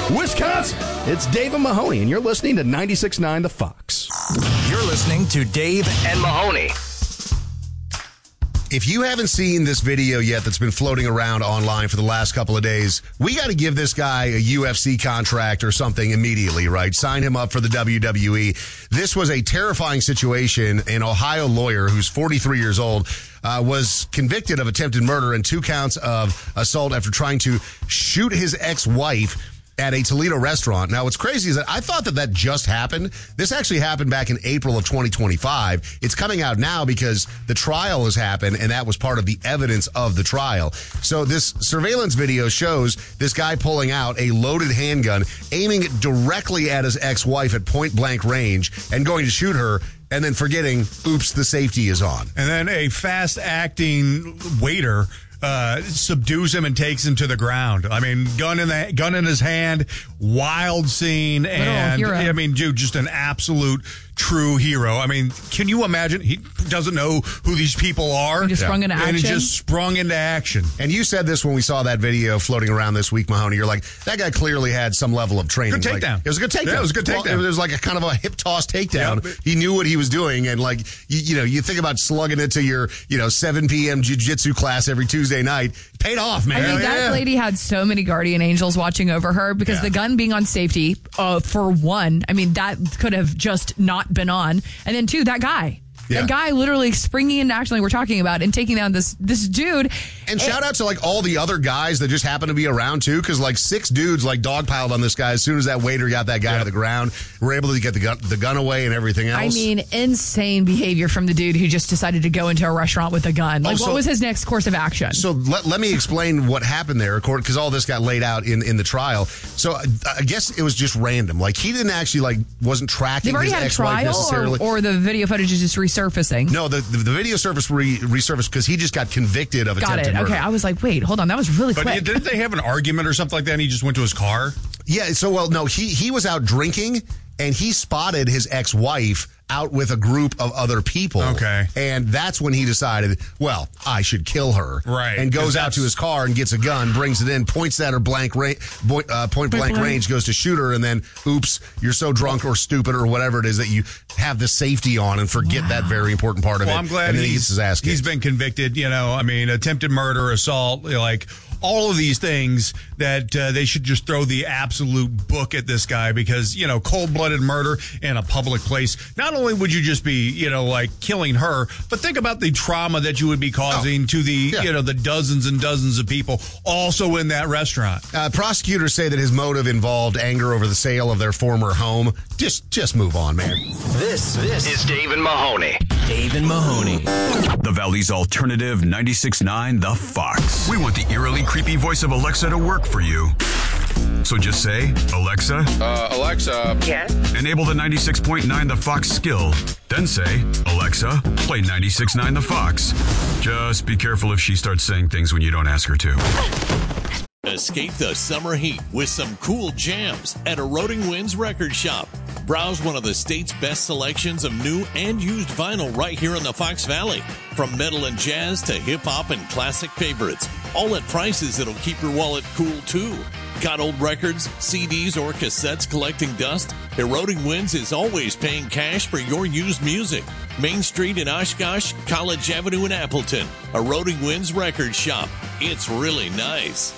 Wisconsin. It's Dave and Mahoney, and you're listening to 96.9 The Fox. You're listening to Dave and Mahoney. If you haven't seen this video yet that's been floating around online for the last couple of days, we got to give this guy a UFC contract or something immediately, right? Sign him up for the WWE. This was a terrifying situation. An Ohio lawyer who's 43 years old was convicted of attempted murder and 2 counts of assault after trying to shoot his ex-wife at a Toledo restaurant. Now, what's crazy is that I thought that just happened. This actually happened back in April of 2025. It's coming out now because the trial has happened, and that was part of the evidence of the trial. So this surveillance video shows this guy pulling out a loaded handgun, aiming it directly at his ex-wife at point-blank range, and going to shoot her, and then forgetting, oops, the safety is on. And then a fast-acting waiter subdues him and takes him to the ground. I mean, gun in his hand, wild scene, and I mean, dude, just an absolute true hero. I mean, can you imagine? He doesn't know who these people are. He just sprung into action. And he just sprung into action. And you said this when we saw that video floating around this week, Mahoney. You're like, that guy clearly had some level of training. Good takedown. It was a good takedown. Yeah, it was a good takedown. Well, it was like a kind of a hip toss takedown. Yep. He knew what he was doing, and like you think about slugging it to your 7 p.m. jiu-jitsu class every Tuesday night. Paid off, man. I mean, that lady had so many guardian angels watching over her because the gun being on safety, for one, I mean, that could have just not been on. And then 2, that guy. That guy literally springing into action like we're talking about and taking down this dude. And shout out to like all the other guys that just happened to be around too, because like 6 dudes like dogpiled on this guy as soon as that waiter got that guy to the ground. We're able to get the gun away and everything else. I mean, insane behavior from the dude who just decided to go into a restaurant with a gun. Like, what was his next course of action? So let me explain what happened there, because all this got laid out in the trial. So I guess it was just random. Like, he didn't actually wasn't tracking his ex-wife necessarily. Or the video footage is just resurfacing. No, the video resurfaced because he just got convicted of attempted murder. Okay, I was like, wait, hold on, that was really quick. But didn't they have an argument or something like that and he just went to his car? Yeah, no, he was out drinking and he spotted his ex-wife out with a group of other people. Okay. And that's when he decided, well, I should kill her. Right. And goes out to his car and gets a gun, brings it in, points at her point blank range, goes to shoot her, and then, oops, you're so drunk or stupid or whatever it is that you have the safety on and forget that very important part of it. I'm glad and then he gets his ass kicked. He's been convicted, I mean, attempted murder, assault, like all of these things that they should just throw the absolute book at this guy because, cold-blooded murder in a public place. Not only would you just be, killing her, but think about the trauma that you would be causing to the, the dozens and dozens of people also in that restaurant. Prosecutors say that his motive involved anger over the sale of their former home. Just move on, man. This is Dave and Mahoney. Dave and Mahoney. The Valley's alternative 96.9 The Fox. We want the eerily creepy voice of Alexa to work for you. So just say, Alexa. Alexa. Yes? Enable the 96.9 The Fox skill. Then say, Alexa, play 96.9 The Fox. Just be careful if she starts saying things when you don't ask her to. Escape the summer heat with some cool jams at Eroding Winds Record Shop. Browse one of the state's best selections of new and used vinyl right here in the Fox Valley. From metal and jazz to hip-hop and classic favorites. All at prices that'll keep your wallet cool, too. Got old records, CDs, or cassettes collecting dust? Eroding Winds is always paying cash for your used music. Main Street in Oshkosh, College Avenue in Appleton. Eroding Winds Record Shop. It's really nice.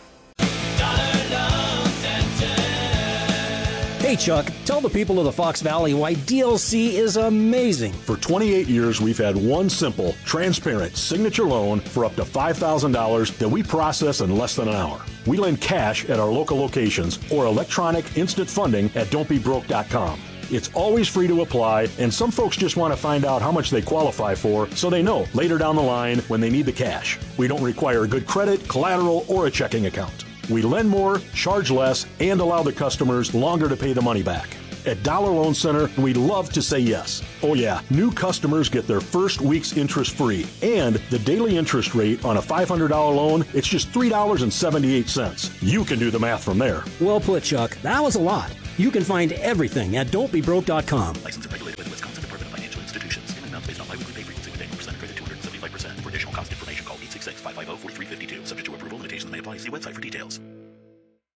Hey Chuck, tell the people of the Fox Valley why DLC is amazing. For 28 years, we've had one simple, transparent signature loan for up to $5,000 that we process in less than an hour. We lend cash at our local locations or electronic instant funding at don'tbebroke.com. It's always free to apply, and some folks just want to find out how much they qualify for so they know later down the line when they need the cash. We don't require good credit, collateral, or a checking account. We lend more, charge less, and allow the customers longer to pay the money back. At Dollar Loan Center, we love to say yes. Oh yeah, new customers get their first week's interest free. And the daily interest rate on a $500 loan, it's just $3.78. You can do the math from there. Well put, Chuck. That was a lot. You can find everything at don'tbebroke.com. Licensed and regulated by the Wisconsin Department of Financial Institutions. Payment amounts based on biweekly pay frequency with annual percent credit 275%. For additional cost information, call 866-550-4352. Subject to approval, limitations may apply. See website for details.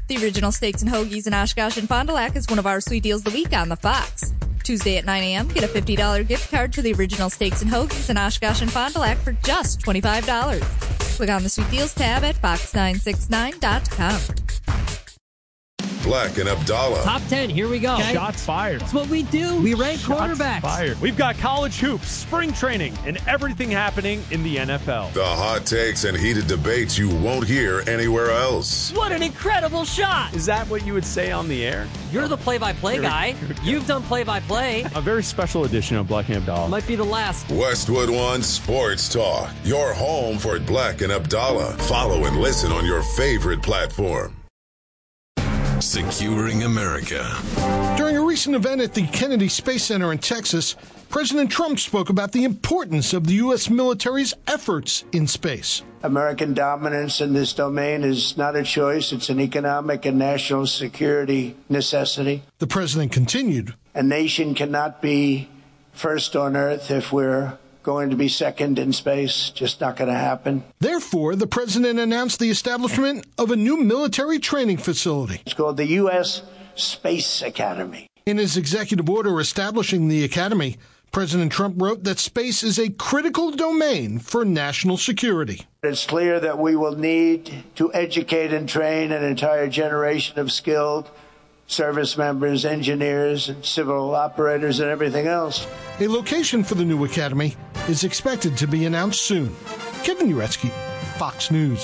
The Original Steaks and Hoagies in Oshkosh and Fond du Lac is one of our sweet deals of the week on the Fox. Tuesday at 9 a.m., get a $50 gift card to the Original Steaks and Hoagies in Oshkosh and Fond du Lac for just $25. Click on the Sweet Deals tab at fox969.com. Black and Abdallah. Top 10, here we go. Okay. Shots fired. That's what we do. We rank quarterbacks. Fired. We've got college hoops, spring training, and everything happening in the NFL. The hot takes and heated debates you won't hear anywhere else. What an incredible shot. Is that what you would say on the air? You're the play-by-play guy. You've done play-by-play. A very special edition of Black and Abdallah. Might be the last. Westwood One Sports Talk. Your home for Black and Abdallah. Follow and listen on your favorite platform. Securing America. During a recent event at the Kennedy Space Center in Texas, President Trump spoke about the importance of the U.S. military's efforts in space. American dominance in this domain is not a choice. It's an economic and national security necessity. The president continued. A nation cannot be first on Earth if we're going to be second in space. Just not going to happen. Therefore, the president announced the establishment of a new military training facility. It's called the U.S. Space Academy. In his executive order establishing the academy, President Trump wrote that space is a critical domain for national security. It's clear that we will need to educate and train an entire generation of skilled service members, engineers, and civil operators, and everything else. A location for the new academy is expected to be announced soon. Kevin Uretsky, Fox News.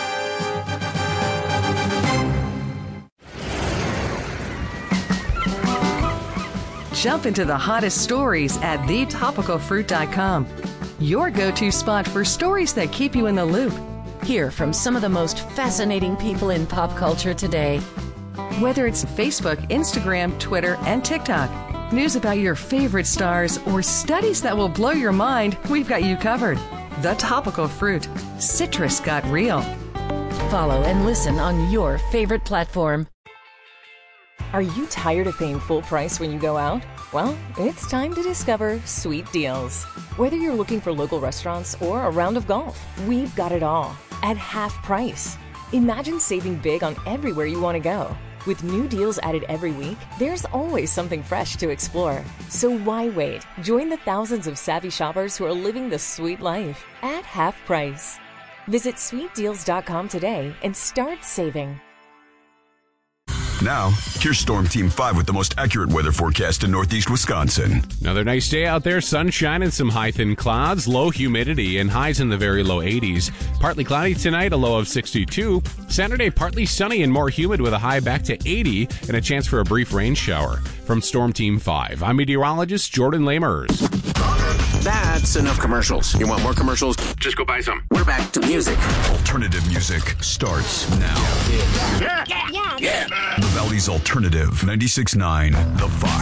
Jump into the hottest stories at thetopicalfruit.com. Your go-to spot for stories that keep you in the loop. Hear from some of the most fascinating people in pop culture today. Whether it's Facebook, Instagram, Twitter, and TikTok, news about your favorite stars, or studies that will blow your mind, we've got you covered. The Topical Fruit. Citrus got real. Follow and listen on your favorite platform. Are you tired of paying full price when you go out? Well, it's time to discover Sweet Deals. Whether you're looking for local restaurants or a round of golf, we've got it all at half price. Imagine saving big on everywhere you want to go. With new deals added every week, there's always something fresh to explore. So why wait? Join the thousands of savvy shoppers who are living the sweet life at half price. Visit sweetdeals.com today and start saving. Now, here's Storm Team 5 with the most accurate weather forecast in Northeast Wisconsin. Another nice day out there. Sunshine and some high thin clouds, low humidity, and highs in the very low 80s. Partly cloudy tonight, a low of 62. Saturday, partly sunny and more humid with a high back to 80 and a chance for a brief rain shower. From Storm Team 5, I'm meteorologist Jordan Lamers. That's enough commercials. You want more commercials? Just go buy some. We're back to music. Alternative music starts now. Yeah. The Valley's Alternative, 96.9 The Fox.